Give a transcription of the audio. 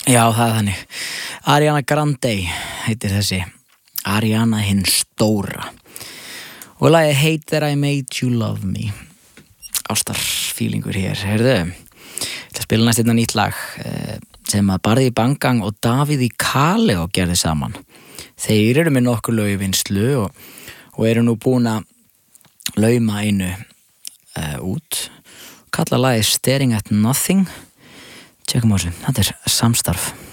Já, það þannig. Ariana Grande heitir þessi. Ariana hinn stóra. Og lagið Hate That I Made You Love Me. Ástarfílingur hér, heyrðu. Það spila næst einna nýtt lag sem að Barði Bangang og Davíð Kaleo gerði saman. Þeir eru með nokkur lög í vinnslu og eru nú búin að lauma einu út. Kalla lagið Staring at Nothing. Tjekkum á þessu, þetta er samstarf.